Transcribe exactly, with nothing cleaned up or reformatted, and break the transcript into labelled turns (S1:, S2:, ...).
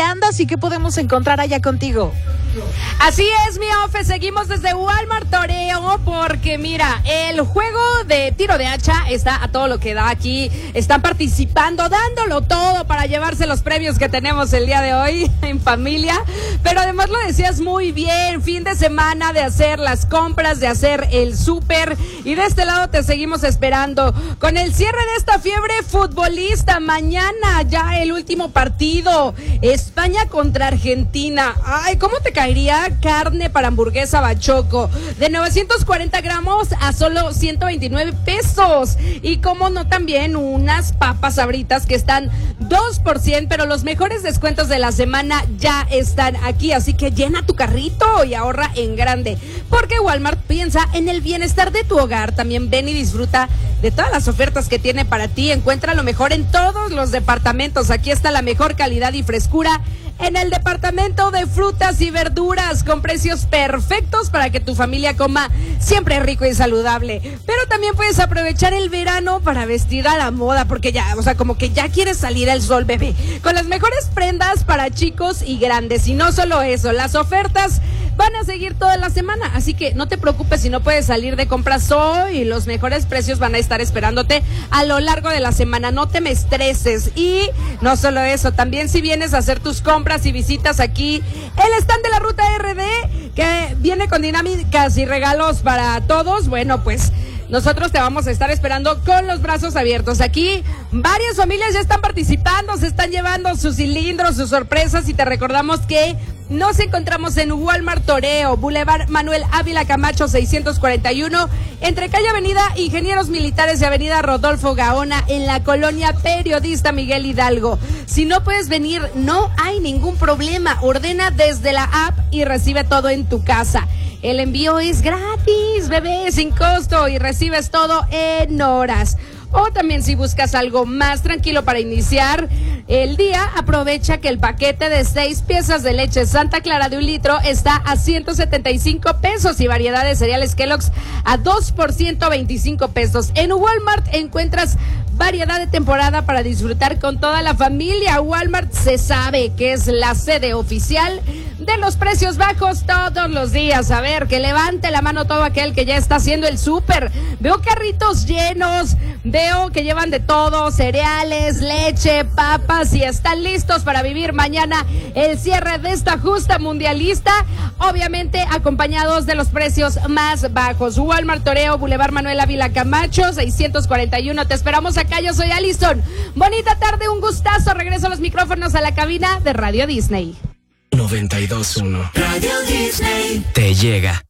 S1: andas y qué podemos encontrar allá contigo?
S2: Así es, mi Ofe, seguimos desde Walmart Toreo porque mira, el juego de tiro de hacha está a todo lo que da aquí, están participando, dándolo todo para llevarse los premios que tenemos el día de hoy en familia, pero además lo decías muy bien, fin de semana de hacer las compras, de hacer el súper y de este lado te seguimos esperando con el cierre de esta fiebre futbolista, mañana ya el último partido, España contra Argentina. Ay, ¿cómo te caería carne para hamburguesa Bachoco? De novecientos cuarenta gramos a solo ciento veintinueve pesos. Y como no, también unas papas Sabritas que están dos por cien, pero los mejores descuentos de la semana ya están aquí. Así que llena tu carrito y ahorra en grande. Porque Walmart piensa en el bienestar de tu hogar. También ven y disfruta de todas las ofertas que tiene para ti. Encuentra lo mejor en todos los departamentos. Aquí está la mejor calidad y frescura en el departamento de frutas y verduras con precios perfectos para que tu familia coma siempre rico y saludable. Pero también puedes aprovechar el verano para vestir a la moda porque ya, o sea, como que ya quieres salir al sol, bebé. Con las mejores prendas para chicos y grandes. Y no solo eso, las ofertas van a seguir toda la semana, así que no te preocupes si no puedes salir de compras hoy, los mejores precios van a estar esperándote a lo largo de la semana, no te me estreses. Y no solo eso, también si vienes a hacer tus compras y visitas aquí el stand de la Ruta R D, que viene con dinámicas y regalos para todos, bueno, pues nosotros te vamos a estar esperando con los brazos abiertos. Aquí varias familias ya están participando, se están llevando sus cilindros, sus sorpresas y te recordamos que nos encontramos en Walmart Toreo, Boulevard Manuel Ávila Camacho seiscientos cuarenta y uno, entre calle Avenida Ingenieros Militares y Avenida Rodolfo Gaona, en la colonia Periodista Miguel Hidalgo. Si no puedes venir, no hay ningún problema. Ordena desde la app y recibe todo en tu casa. El envío es gratis, bebé, sin costo y recibes todo en horas. O también si buscas algo más tranquilo para iniciar el día, aprovecha que el paquete de seis piezas de leche Santa Clara de un litro está a ciento setenta y cinco pesos y variedad de cereales Kellogg's a dos por ciento veinticinco pesos. En Walmart encuentras variedad de temporada para disfrutar con toda la familia. Walmart se sabe que es la sede oficial de los precios bajos todos los días. A ver, que levante la mano todo aquel que ya está haciendo el súper. Veo carritos llenos, veo que llevan de todo, cereales, leche, papas y están listos para vivir mañana el cierre de esta justa mundialista, obviamente acompañados de los precios más bajos. Walmart Toreo, Boulevard Manuel Ávila Camacho seiscientos cuarenta y uno, te esperamos acá, yo soy Alison. Bonita tarde, un gustazo, regreso a los micrófonos a la cabina de Radio Disney.
S3: noventa y dos punto uno Radio Disney te llega.